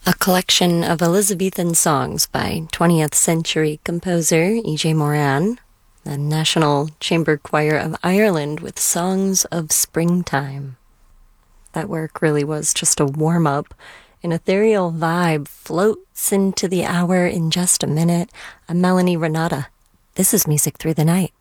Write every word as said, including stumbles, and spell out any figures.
A collection of Elizabethan songs by twentieth century composer E J Moran, the National Chamber Choir of Ireland with Songs of Springtime. That work really was just a warm-up. An ethereal vibe floats into the hour in just a minute. I'm Melanie Renata. This is Music Through the Night.